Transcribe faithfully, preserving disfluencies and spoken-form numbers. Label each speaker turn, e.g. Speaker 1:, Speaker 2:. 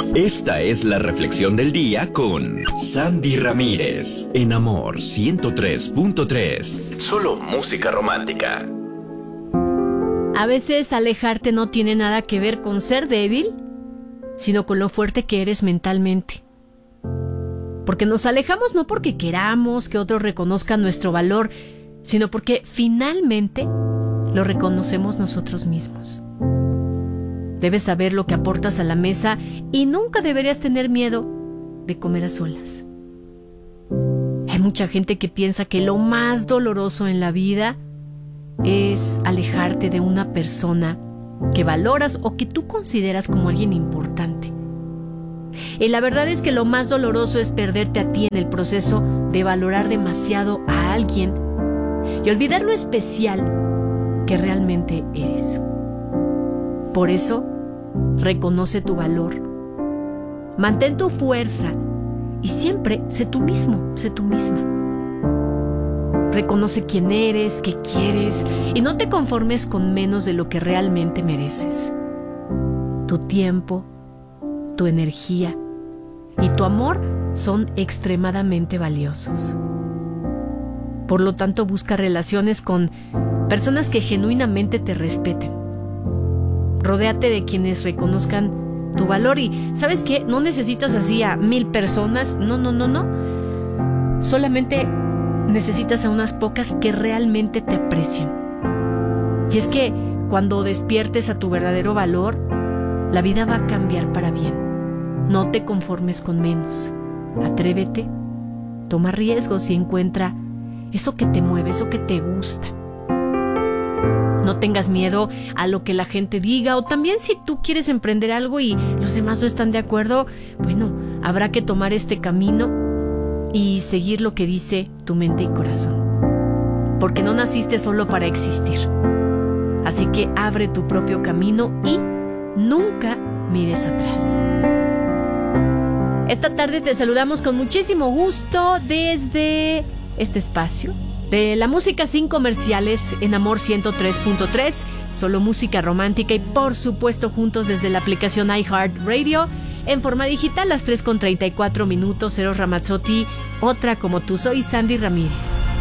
Speaker 1: Esta es la reflexión del día con Sandy Ramírez en Amor ciento tres punto tres. Solo música romántica.
Speaker 2: A veces alejarte no tiene nada que ver con ser débil, sino con lo fuerte que eres mentalmente. Porque nos alejamos no porque queramos que otros reconozcan nuestro valor, sino porque finalmente lo reconocemos nosotros mismos. Debes saber lo que aportas a la mesa y nunca deberías tener miedo de comer a solas. Hay mucha gente que piensa que lo más doloroso en la vida es alejarte de una persona que valoras o que tú consideras como alguien importante. Y la verdad es que lo más doloroso es perderte a ti en el proceso de valorar demasiado a alguien y olvidar lo especial que realmente eres. Por eso, reconoce tu valor, mantén tu fuerza y siempre sé tú mismo, sé tú misma. Reconoce quién eres, qué quieres y no te conformes con menos de lo que realmente mereces. Tu tiempo, tu energía y tu amor son extremadamente valiosos. Por lo tanto, busca relaciones con personas que genuinamente te respeten. Rodéate de quienes reconozcan tu valor y, ¿sabes qué? No necesitas así a mil personas, no, no, no, no. Solamente necesitas a unas pocas que realmente te aprecien. Y es que cuando despiertes a tu verdadero valor, la vida va a cambiar para bien. No te conformes con menos. Atrévete, toma riesgos y encuentra eso que te mueve, eso que te gusta. No tengas miedo a lo que la gente diga, o también si tú quieres emprender algo y los demás no están de acuerdo, bueno, habrá que tomar este camino y seguir lo que dice tu mente y corazón. Porque no naciste solo para existir. Así que abre tu propio camino y nunca mires atrás. Esta tarde te saludamos con muchísimo gusto desde este espacio de la música sin comerciales en Amor ciento tres punto tres, solo música romántica y por supuesto juntos desde la aplicación iHeartRadio en forma digital las tres con treinta y cuatro minutos. Eros Ramazzotti, otra como tú. Soy Sandy Ramírez.